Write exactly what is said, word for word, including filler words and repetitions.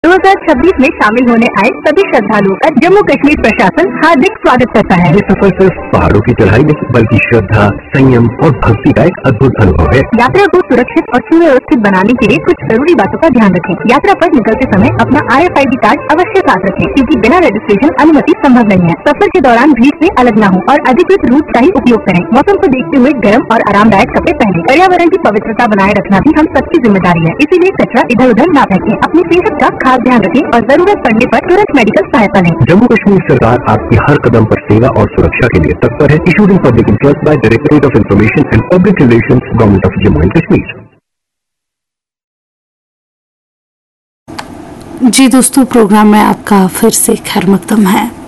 दो हज़ार छब्बीस में शामिल होने आए सभी श्रद्धालुओं का जम्मू कश्मीर प्रशासन हार्दिक स्वागत करता है। ये सफर सिर्फ पहाड़ों की चढ़ाई नहीं बल्कि श्रद्धा, संयम और भक्ति का एक अद्भुत अनुभव है। यात्रा को सुरक्षित और सुव्यवस्थित बनाने के लिए कुछ जरूरी बातों का ध्यान रखें। यात्रा पर निकलते समय अपना I F I D card अवश्य साथ रखें, क्योंकि बिना रजिस्ट्रेशन अनुमति संभव नहीं है। सफर के दौरान भीड़ से अलग न हो और अधिकृत रूट का ही उपयोग करें। मौसम को देखते हुए गर्म और आरामदायक कपड़े पहने। पर्यावरण की पवित्रता बनाए रखना भी हम सबकी जिम्मेदारी है, इसीलिए कचरा इधर उधर न फेंकें। अपनी सेहत का खास ध्यान रखें और जरूरत पड़ने पर तुरंत मेडिकल सहायता लें। जम्मू कश्मीर सरकार आपकी हर कदम पर सेवा और सुरक्षा के लिए तत्पर है। Issued in public interest by directorate of information and public relations, government of Jammu and Kashmir. जी दोस्तों, प्रोग्राम में आपका फिर से खैर मकदम है।